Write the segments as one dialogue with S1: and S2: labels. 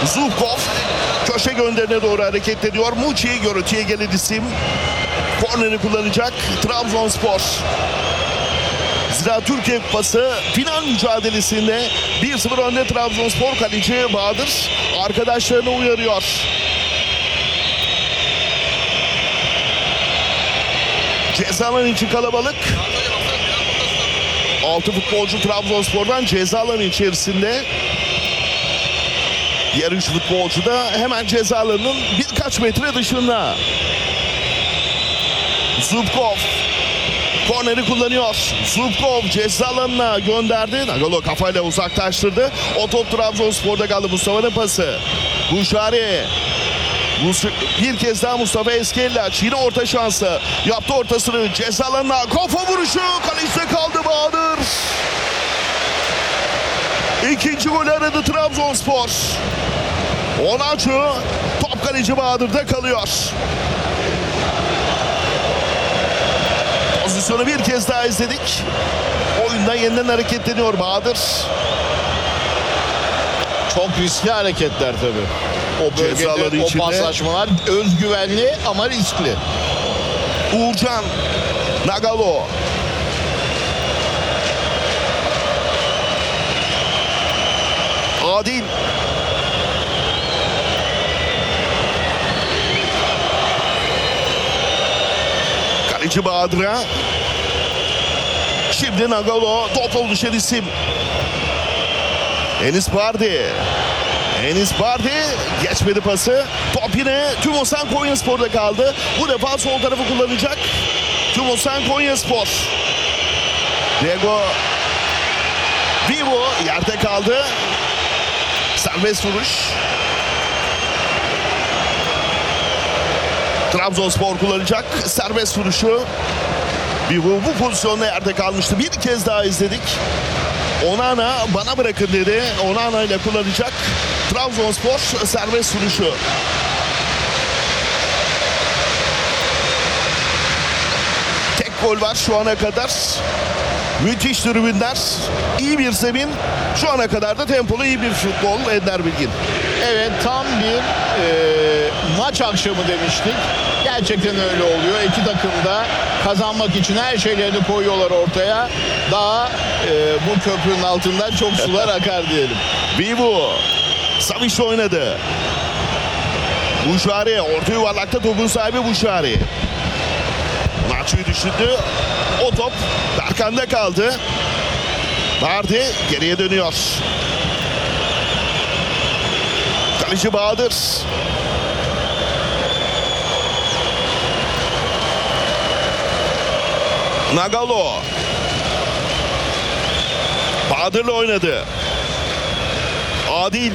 S1: Zubkov köşe gönderine doğru hareket ediyor. Muçi görüntüye gelen isim. Korneri kullanacak Trabzonspor. Zira Türkiye Kupası final mücadelesinde 1-0 önde Trabzonspor. Kaleci Bahadır arkadaşlarını uyarıyor. Ceza alanı için kalabalık. 6 futbolcu Trabzonspor'dan ceza alanı içerisinde. Diğer 3 futbolcu da hemen ceza alanının birkaç metre dışında. Zubkov korneri kullanıyor. Zubkov ceza alanına gönderdi. Nagalo kafayla uzaklaştırdı. O top Trabzonspor'da kaldı. Mustafa'nın pası. Buşari. Bir kez daha Mustafa Eskellaç. Yine orta şansı. Yaptı ortasını ceza alanına. Kafa vuruşu. Kalecide kaldı Bahadır. İkinci gol aradı Trabzonspor. Onaçu. Top kaleci Bahadır'da kalıyor. Pozisyonu bir kez daha izledik. Oyunda yeniden hareketleniyor Bahadır.
S2: Çok riskli hareketler tabii. O
S1: Cezaları
S2: bölgede o
S1: içinde.
S2: paslaşmalar özgüvenli ama riskli.
S1: Uğurcan. Nagalo. Adil. Kaleci Bahadır'a. Şimdi Nagalo. Top düşen isim. Enis Bardi. Enis Bardi geçmedi pası. Top yine Tümosan Konyaspor'da kaldı. Bu defa sol tarafı kullanacak Tümosan Konyaspor. Diego Vivo yerde kaldı. Serbest vuruş. Trabzonspor kullanacak serbest vuruşu. Vivo bu pozisyonda yerde kalmıştı. Bir kez daha izledik. Onana bana bırakın dedi. Onana ile kullanacak Trabzonspor serbest vuruşu. Tek gol var şu ana kadar. Müthiş tribünler. İyi bir zemin. Şu ana kadar da tempolu iyi bir futbol Ender Bilgin.
S2: Evet, tam bir maç akşamı demiştik. Gerçekten öyle oluyor. İki takım da kazanmak için her şeylerini koyuyorlar ortaya. Daha bu köprünün altından çok sular akar diyelim.
S1: Vivo. Savic oynadı. Buşari. Orta yuvarlakta topun sahibi Buşari. Maçı düşündü. O top Berkan'da kaldı. Bardi geriye dönüyor. Kaleci Bahadır. Nagalo. Bahadır'la oynadı. Adil.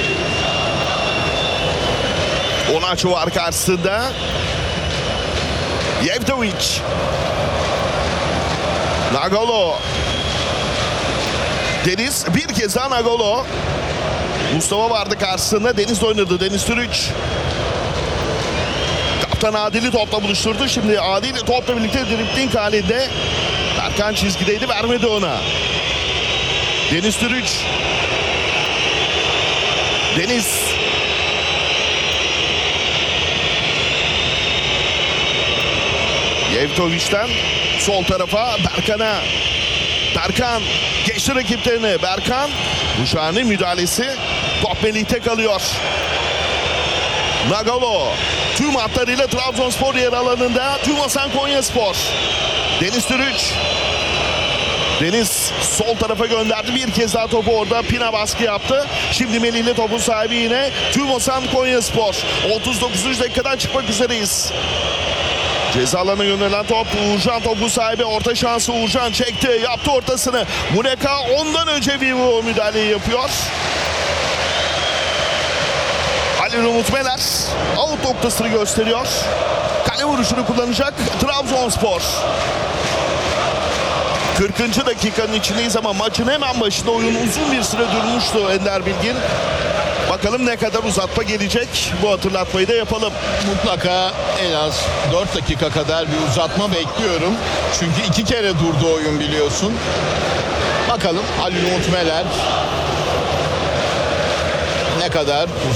S1: Onaço var karşısında. Yevtovic. Nagalo. Deniz bir kez daha Nagalo. Mustafa vardı karşısında. Deniz oynadı. Deniz Türüç. Kaptan Adil'i topla buluşturdu. Şimdi Adil topla birlikte dribling halinde. Berkan çizgideydi. Vermedi ona. Deniz Türüç. Deniz. Yevtovic'ten sol tarafa Berkan'a. Berkan geçti rakiplerini. Berkan. Buşar'ın müdahalesi. Top Melih'te kalıyor. Nagalo. Tüm hatlarıyla Trabzonspor yer alanında. Tümosan Konyaspor. Deniz Türüç. Deniz sol tarafa gönderdi. Bir kez daha topu orada. Pina baskı yaptı. Şimdi Melih ile topun sahibi yine Tümosan Konyaspor. 39. dakikadan çıkmak üzereyiz. Ceza alanına gönderilen top. Uğurcan topu sahibi. Orta şansı Uğurcan çekti. Yaptı ortasını. Muleka ondan önce Vivo müdahaleyi yapıyor. Ali Umut Meler out noktasını gösteriyor. Kale vuruşunu kullanacak Trabzonspor. 40. dakikanın içindeyiz ama maçın hemen başında oyun uzun bir süre durmuştu Ender Bilgin. Bakalım ne kadar uzatma gelecek. Bu hatırlatmayı da yapalım.
S2: Mutlaka en az 4 dakika kadar bir uzatma bekliyorum. Çünkü 2 kere durdu oyun biliyorsun. Bakalım Halil Umut Meler ne kadar